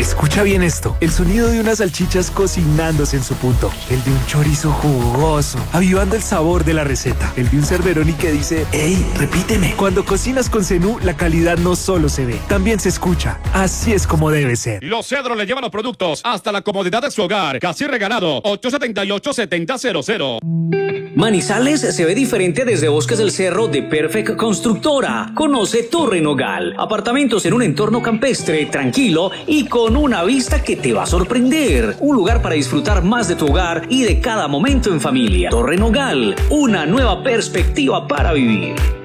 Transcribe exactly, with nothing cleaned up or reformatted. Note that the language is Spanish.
Escucha bien esto, el sonido de unas salchichas cocinándose en su punto, el de un chorizo jugoso, avivando el sabor de la receta, el de un Cerberoni que dice, ¡Ey, repíteme! Cuando cocinas con Zenú, la calidad no solo se ve, también se escucha. Así es como debe ser. Los Cedros le llevan los productos hasta la comodidad de su hogar. Casi regalado, ocho siete ocho, siete cero cero cero. Manizales se ve diferente desde Bosques del Cerro de Perfect Constructora. Conoce Torre Nogal. Apartamentos en un entorno campestre, tranquilo y con una vista que te va a sorprender. Un lugar para disfrutar más de tu hogar y de cada momento en familia. Torre Nogal, una nueva perspectiva para vivir.